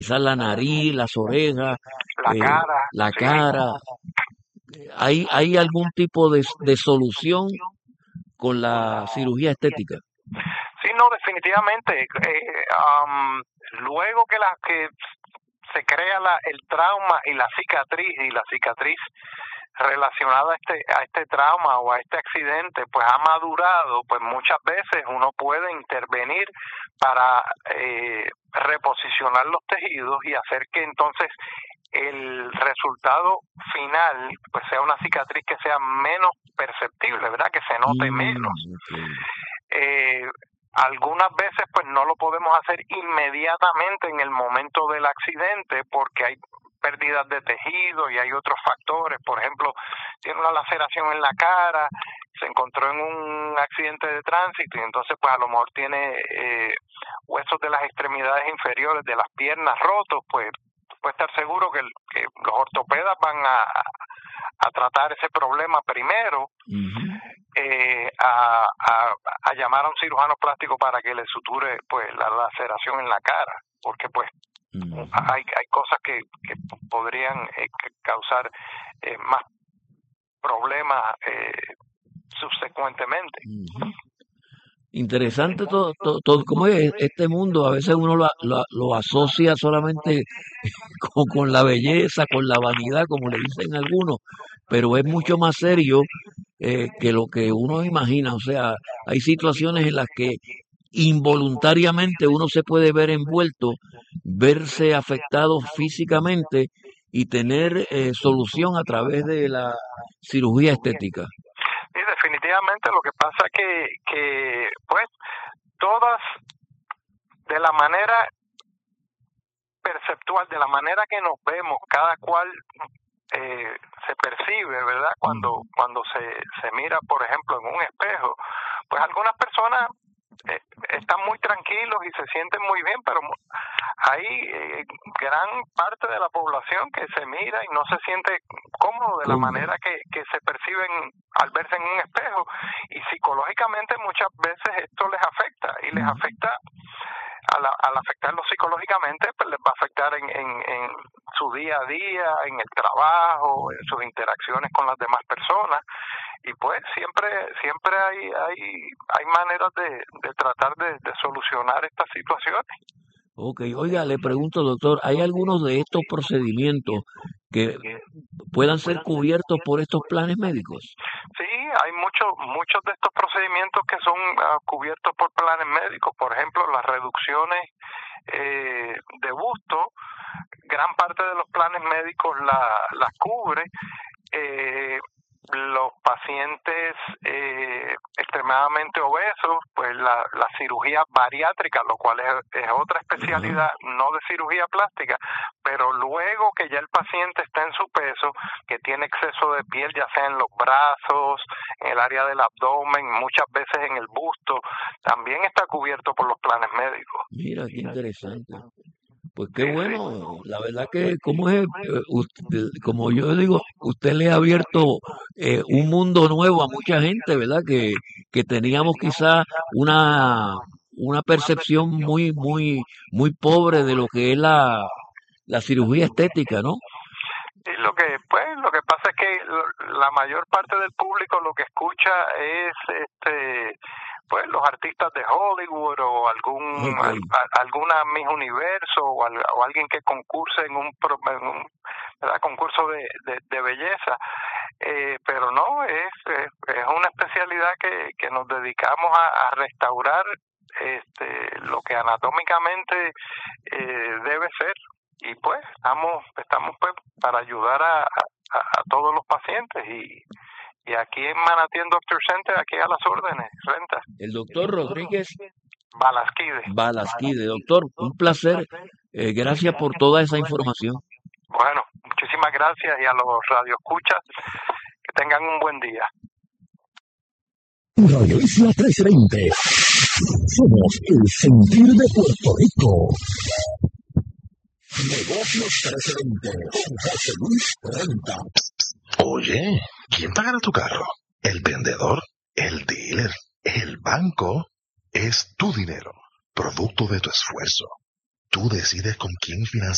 quizás la nariz, las orejas, La cara, la sí. cara. ¿Hay algún tipo de solución con la cirugía estética? Sí, no, definitivamente. Luego que se crea el trauma y la cicatriz relacionada a este trauma o a este accidente, pues ha madurado, pues muchas veces uno puede intervenir para reposicionar los tejidos y hacer que entonces el resultado final pues sea una cicatriz que sea menos perceptible, ¿verdad? Que se note menos. Okay. Algunas veces pues no lo podemos hacer inmediatamente en el momento del accidente porque hay pérdidas de tejido y hay otros factores. Por ejemplo, tiene una laceración en la cara, se encontró en un accidente de tránsito y entonces pues a lo mejor tiene huesos de las extremidades inferiores de las piernas rotos, pues puede estar seguro que los ortopedas van a tratar ese problema primero, a llamar a un cirujano plástico para que le suture pues la laceración en la cara, porque pues hay cosas que podrían causar más problemas subsecuentemente. Interesante todo, cómo es este mundo. A veces uno lo asocia solamente con la belleza, con la vanidad, como le dicen algunos, pero es mucho más serio que lo que uno imagina. O sea, hay situaciones en las que involuntariamente uno se puede ver envuelto, verse afectado físicamente y tener solución a través de la cirugía estética. Sí, definitivamente. Lo que pasa que pues todas de la manera perceptual, de la manera que nos vemos, cada cual se percibe, ¿verdad? Cuando se mira, por ejemplo, en un espejo, pues algunas personas están muy tranquilos y se sienten muy bien, pero hay gran parte de la población que se mira y no se siente cómodo de la manera que se perciben al verse en un espejo, y psicológicamente muchas veces esto les afecta y les afecta. Al afectarlo psicológicamente, pues les va a afectar en su día a día, en el trabajo, en sus interacciones con las demás personas, y pues siempre hay maneras de tratar de solucionar estas situaciones. Ok, oiga, le pregunto, doctor, ¿hay algunos de estos procedimientos que puedan ser cubiertos por estos planes médicos? Sí, hay muchos de estos procedimientos que son cubiertos por planes médicos. Por ejemplo, las reducciones de busto, gran parte de los planes médicos las cubre. Los pacientes extremadamente obesos, pues la cirugía bariátrica, lo cual es otra especialidad, no de cirugía plástica, pero luego que ya el paciente está en su peso, que tiene exceso de piel, ya sea en los brazos, en el área del abdomen, muchas veces en el busto, también está cubierto por los planes médicos. Mira, qué interesante. Pues qué bueno, la verdad que como es, como yo digo, usted le ha abierto un mundo nuevo a mucha gente, ¿verdad? Que teníamos quizá una percepción muy pobre de lo que es la cirugía estética, ¿no? Y lo que pasa es que la mayor parte del público lo que escucha es pues los artistas de Hollywood o alguna Miss Universo o alguien que concurse en un ¿verdad? Concurso de belleza, pero no es una especialidad que nos dedicamos a restaurar lo que anatómicamente debe ser, y pues estamos pues para ayudar a todos los pacientes, y aquí en Manatí Doctor Center, aquí a las órdenes, Renta. El doctor Rodríguez Balasquide. Doctor, un placer. Gracias por toda esa información. Bueno, muchísimas gracias, y a los radioescuchas, que tengan un buen día. Radio Isla 1320. Somos el sentir de Puerto Rico. Negocios 1320 con José Luis Renta. Oye, ¿quién pagará tu carro? ¿El vendedor? ¿El dealer? ¿El banco? Es tu dinero, producto de tu esfuerzo. Tú decides con quién financiar.